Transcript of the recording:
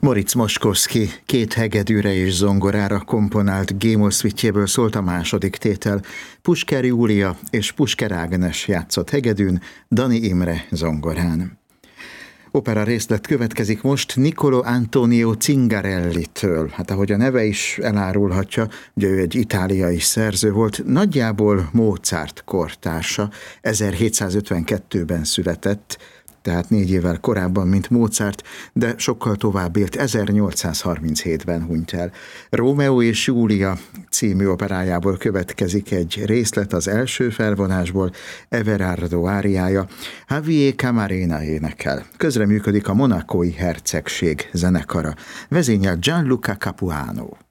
Moritz Moszkowski két hegedűre és zongorára komponált Gémol szvitjéből szólt a második tétel. Pusker Júlia és Pusker Ágnes játszott hegedűn, Dani Imre zongorán. Opera részlet következik most Niccolò Antonio Zingarelli-től. Hát ahogy a neve is elárulhatja, ugye ő egy itáliai szerző volt, nagyjából Mozart kortársa, 1752-ben született, tehát 4 évvel korábban, mint Mozart, de sokkal tovább élt, 1837-ben hunyt el. Rómeó és Júlia című operájából következik egy részlet az első felvonásból, Everardo áriája, Javier Camarena énekel. Közreműködik a monacói hercegség zenekara. Vezényel Gianluca Capuano.